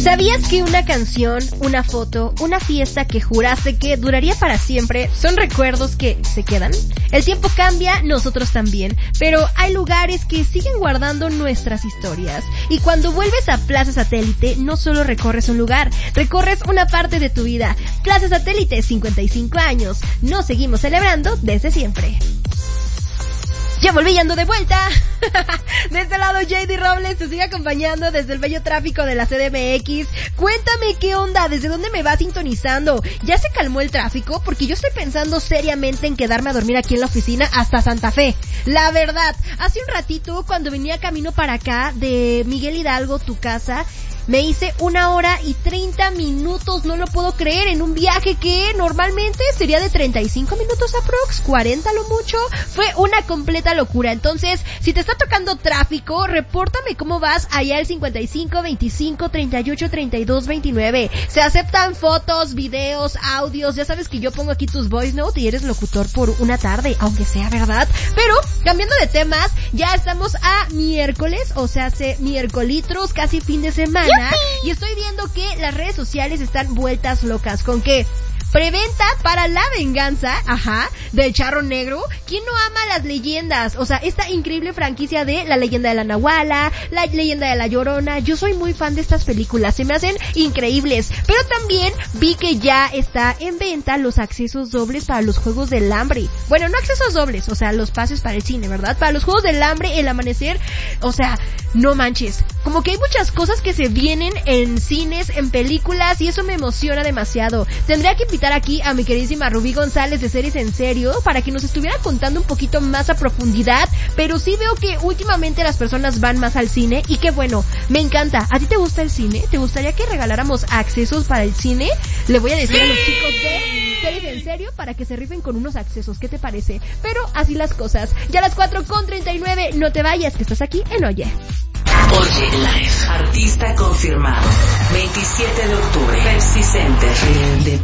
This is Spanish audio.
¿Sabías que una canción, una foto, una fiesta que juraste que duraría para siempre son recuerdos que se quedan? El tiempo cambia, nosotros también, pero hay lugares que siguen guardando nuestras historias. Y cuando vuelves a Plaza Satélite, no solo recorres un lugar, recorres una parte de tu vida. Plaza Satélite, 55 años. Nos seguimos celebrando desde siempre. Ya volví y ando de vuelta. De este lado JD Robles te sigue acompañando desde el bello tráfico de la CDMX. Cuéntame qué onda, desde dónde me vas sintonizando. ¿Ya se calmó el tráfico? Porque yo estoy pensando seriamente en quedarme a dormir aquí en la oficina hasta Santa Fe. La verdad, hace un ratito cuando venía camino para acá de Miguel Hidalgo, tu casa, me hice 1 hora y 30 minutos, no lo puedo creer, en un viaje que normalmente sería de 35 minutos aprox, 40 lo mucho. Fue una completa locura. Entonces, si te está tocando tráfico, repórtame cómo vas allá al 55 25 38 32 29. Se aceptan fotos, videos, audios. Ya sabes que yo pongo aquí tus voice notes y eres locutor por una tarde, aunque sea verdad. Pero, cambiando de temas, ya estamos a miércoles, o sea, hace miércolitros, casi fin de semana. Y estoy viendo que las redes sociales están vueltas locas con que preventa para La Venganza, del Charro Negro. ¿Quién no ama las leyendas? O sea, esta increíble franquicia de La Leyenda de la Nahuala, La Leyenda de la Llorona. Yo soy muy fan de estas películas, se me hacen increíbles. Pero también vi que ya está en venta los accesos dobles para los Juegos del Hambre. Bueno, no accesos dobles, o sea, los pases para el cine, ¿verdad? Para los Juegos del Hambre, El Amanecer, o sea, no manches. Como que hay muchas cosas que se vienen en cines, en películas, y eso me emociona demasiado. Tendría que invitar aquí a mi queridísima Rubí González de Series en Serio para que nos estuviera contando un poquito más a profundidad, pero sí veo que últimamente las personas van más al cine y qué bueno, me encanta. ¿A ti te gusta el cine? ¿Te gustaría que regaláramos accesos para el cine? Le voy a decir a los chicos de Series en Serio para que se rifen con unos accesos, ¿qué te parece? Pero así las cosas. Ya a las 4:39, no te vayas que estás aquí en Oye. Oye Live, artista confirmado. 27 de octubre, Pepsi Center.